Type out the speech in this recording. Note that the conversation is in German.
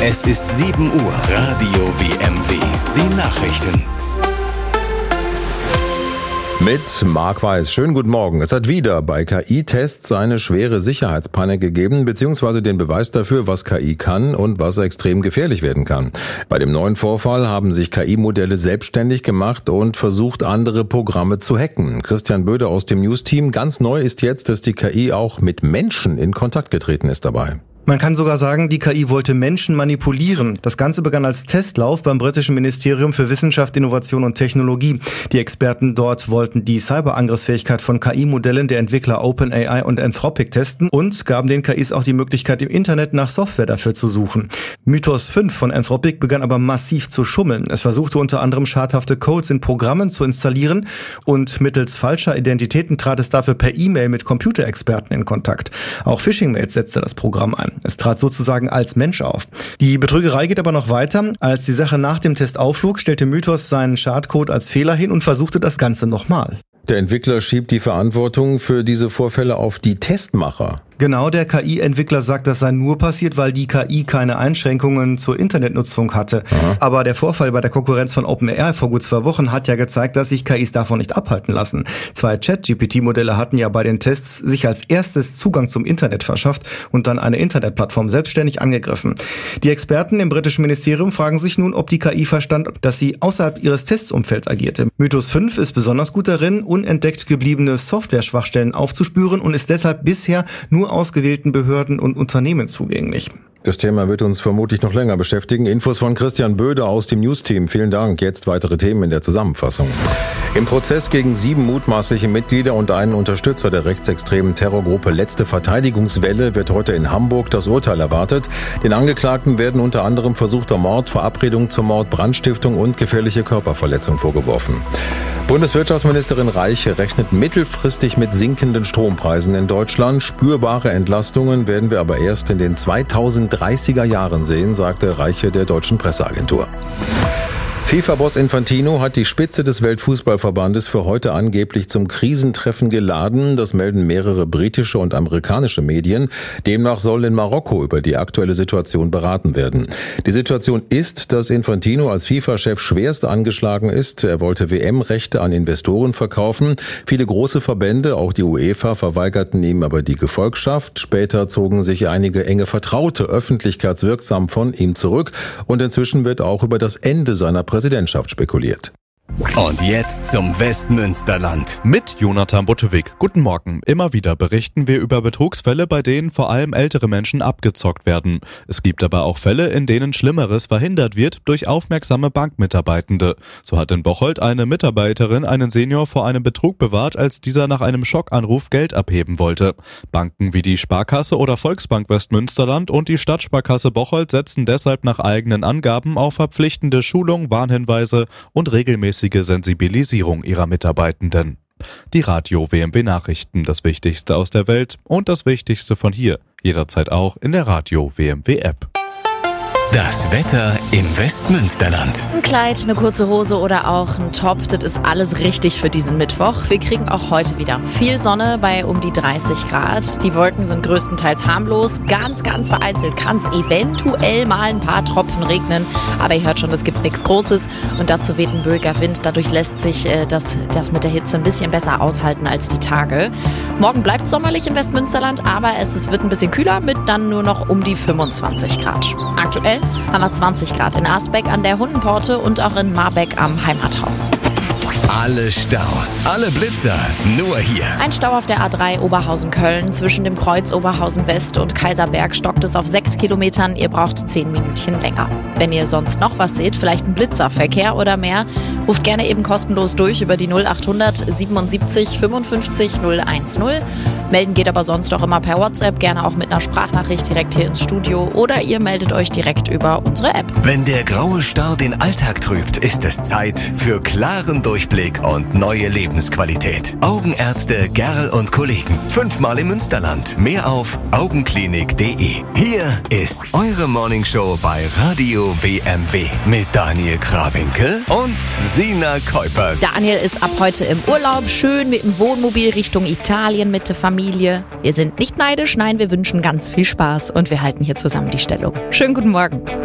Es ist 7 Uhr. Radio WMW. Die Nachrichten. Mit Marc Weiß. Schönen guten Morgen. Es hat wieder bei KI-Tests eine schwere Sicherheitspanne gegeben, beziehungsweise den Beweis dafür, was KI kann und was extrem gefährlich werden kann. Bei dem neuen Vorfall haben sich KI-Modelle selbstständig gemacht und versucht, andere Programme zu hacken. Christian Böde aus dem News-Team. Ganz neu ist jetzt, dass die KI auch mit Menschen in Kontakt getreten ist dabei. Man kann sogar sagen, die KI wollte Menschen manipulieren. Das Ganze begann als Testlauf beim britischen Ministerium für Wissenschaft, Innovation und Technologie. Die Experten dort wollten die Cyberangriffsfähigkeit von KI-Modellen der Entwickler OpenAI und Anthropic testen und gaben den KIs auch die Möglichkeit, im Internet nach Software dafür zu suchen. Mythos 5 von Anthropic begann aber massiv zu schummeln. Es versuchte unter anderem schadhafte Codes in Programmen zu installieren und mittels falscher Identitäten trat es dafür per E-Mail mit Computerexperten in Kontakt. Auch Phishing-Mails setzte das Programm ein. Es trat sozusagen als Mensch auf. Die Betrügerei geht aber noch weiter. Als die Sache nach dem Test aufflog, stellte Mythos seinen Schadcode als Fehler hin und versuchte das Ganze nochmal. Der Entwickler schiebt die Verantwortung für diese Vorfälle auf die Testmacher. Genau, der KI-Entwickler sagt, das sei nur passiert, weil die KI keine Einschränkungen zur Internetnutzung hatte. Aha. Aber der Vorfall bei der Konkurrenz von OpenAI vor gut 2 Wochen hat ja gezeigt, dass sich KIs davon nicht abhalten lassen. 2 Chat-GPT-Modelle hatten ja bei den Tests sich als erstes Zugang zum Internet verschafft und dann eine Internetplattform selbstständig angegriffen. Die Experten im britischen Ministerium fragen sich nun, ob die KI verstand, dass sie außerhalb ihres Testumfelds agierte. Mythos 5 ist besonders gut darin, unentdeckt gebliebene Software-Schwachstellen aufzuspüren und ist deshalb bisher nur ausgewählten Behörden und Unternehmen zugänglich. Das Thema wird uns vermutlich noch länger beschäftigen. Infos von Christian Böde aus dem News-Team. Vielen Dank. Jetzt weitere Themen in der Zusammenfassung. Im Prozess gegen 7 mutmaßliche Mitglieder und einen Unterstützer der rechtsextremen Terrorgruppe Letzte Verteidigungswelle wird heute in Hamburg das Urteil erwartet. Den Angeklagten werden unter anderem versuchter Mord, Verabredung zum Mord, Brandstiftung und gefährliche Körperverletzung vorgeworfen. Bundeswirtschaftsministerin Reiche rechnet mittelfristig mit sinkenden Strompreisen in Deutschland. Spürbare Entlastungen werden wir aber erst in den 2030er Jahren sehen, sagte Reiche der deutschen Presseagentur. FIFA-Boss Infantino hat die Spitze des Weltfußballverbandes für heute angeblich zum Krisentreffen geladen. Das melden mehrere britische und amerikanische Medien. Demnach soll in Marokko über die aktuelle Situation beraten werden. Die Situation ist, dass Infantino als FIFA-Chef schwerst angeschlagen ist. Er wollte WM-Rechte an Investoren verkaufen. Viele große Verbände, auch die UEFA, verweigerten ihm aber die Gefolgschaft. Später zogen sich einige enge Vertraute öffentlichkeitswirksam von ihm zurück. Und inzwischen wird auch über das Ende seiner Präsidentschaft spekuliert. Und jetzt zum Westmünsterland. Mit Jonathan Buttewig. Guten Morgen. Immer wieder berichten wir über Betrugsfälle, bei denen vor allem ältere Menschen abgezockt werden. Es gibt aber auch Fälle, in denen Schlimmeres verhindert wird durch aufmerksame Bankmitarbeitende. So hat in Bocholt eine Mitarbeiterin einen Senior vor einem Betrug bewahrt, als dieser nach einem Schockanruf Geld abheben wollte. Banken wie die Sparkasse oder Volksbank Westmünsterland und die Stadtsparkasse Bocholt setzen deshalb nach eigenen Angaben auf verpflichtende Schulung, Warnhinweise und regelmäßige Sensibilisierung ihrer Mitarbeitenden. Die Radio WMW Nachrichten, das Wichtigste aus der Welt und das Wichtigste von hier, jederzeit auch in der Radio WMW App. Das Wetter im Westmünsterland. Ein Kleid, eine kurze Hose oder auch ein Top, das ist alles richtig für diesen Mittwoch. Wir kriegen auch heute wieder viel Sonne bei um die 30 Grad. Die Wolken sind größtenteils harmlos. Ganz, ganz vereinzelt kann es eventuell mal ein paar Tropfen regnen. Aber ihr hört schon, es gibt nichts Großes. Und dazu weht ein böiger Wind. Dadurch lässt sich das mit der Hitze ein bisschen besser aushalten als die Tage. Morgen bleibt es sommerlich im Westmünsterland, aber es wird ein bisschen kühler mit dann nur noch um die 25 Grad. Aktuell haben wir 20 Grad in Asbeck an der Hundenporte und auch in Marbeck am Heimathaus. Alle Staus, alle Blitzer, nur hier. Ein Stau auf der A3 Oberhausen-Köln. Zwischen dem Kreuz Oberhausen-West und Kaiserberg stockt es auf 6 Kilometern. Ihr braucht 10 Minütchen länger. Wenn ihr sonst noch was seht, vielleicht ein Blitzerverkehr oder mehr, ruft gerne eben kostenlos durch über die 0800 77 55 010. Melden geht aber sonst auch immer per WhatsApp, gerne auch mit einer Sprachnachricht direkt hier ins Studio oder ihr meldet euch direkt über unsere App. Wenn der graue Star den Alltag trübt, ist es Zeit für klaren Durchblick und neue Lebensqualität. Augenärzte Gerl und Kollegen. 5-mal im Münsterland. Mehr auf augenklinik.de. Hier ist eure Morningshow bei Radio WMW mit Daniel Krawinkel und Sina Kuipers. Daniel ist ab heute im Urlaub, schön mit dem Wohnmobil Richtung Italien mit der Familie. Wir sind nicht neidisch, nein, wir wünschen ganz viel Spaß und wir halten hier zusammen die Stellung. Schönen guten Morgen.